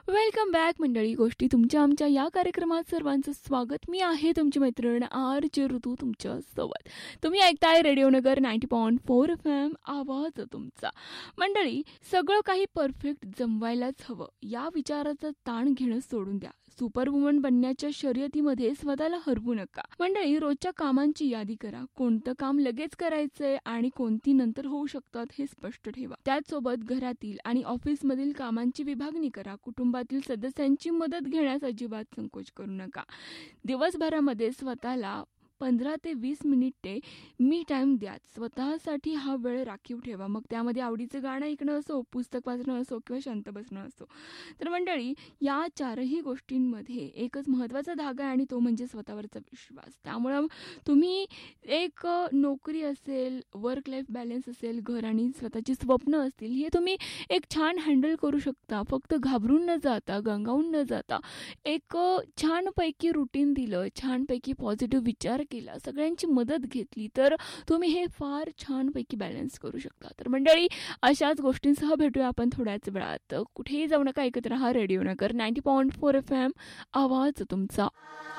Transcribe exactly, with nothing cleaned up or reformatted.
Welcome back मंडळी. गोष्टी तुमच्या आमच्या या कार्यक्रमात सर्वांचं स्वागत. मी आहे तुमची मैत्रीण आर जे ऋतू तुमच्या सोबत. तुम्ही ऐकताय रेडिओ नगर ninety point four F M, आवाज तुमचा. मंडळी, सगळं काही परफेक्ट जमवायलाच हवं या विचाराचा ताण घेणं सोडून द्या. सुपरवुमन बनण्याच्या शर्यतीमध्ये स्वतःला हरवू नका. मंडळी, रोजच्या कामांची यादी करा. कोणतं काम लगेच करायचंय आणि कोणती नंतर होऊ शकतात हे स्पष्ट ठेवा. त्याचसोबत घरातील आणि ऑफिसमधील कामांची विभागणी करा. कुटुंबातील सदस्यांची मदत घेण्यास अजिबात संकोच करू नका. दिवसभरामध्ये स्वतःला पंधरा ते वीस मिनिटे मी टाईम द्या. स्वतःसाठी हा वेळ राखीव ठेवा. मग त्यामध्ये आवडीचं गाणं ऐकणं असो, पुस्तक वाचणं असो किंवा शांत बसणं असो. तर मंडळी, या चारही गोष्टींमध्ये एकच महत्त्वाचा धागा आहे आणि तो म्हणजे स्वतःवरचा विश्वास. त्यामुळं तुम्ही एक नोकरी असेल, वर्क लाईफ बॅलन्स असेल, घर आणि स्वतःची स्वप्न असतील, हे तुम्ही एक छान हँडल करू शकता. फक्त घाबरून न जाता, गंगावून न जाता एक छानपैकी रुटीन दिलं, छानपैकी पॉझिटिव्ह विचार केला, सगळ्यांची मदत घेतली तर तुम्ही हे फार छानपैकी बॅलन्स करू शकता. तर मंडळी, अशाच गोष्टींसह भेटूया आपण थोड्याच वेळात. कुठेही जाऊ नका, ऐकत राहा रेडिओ नगर ninety point four F M, आवाज तुमचा.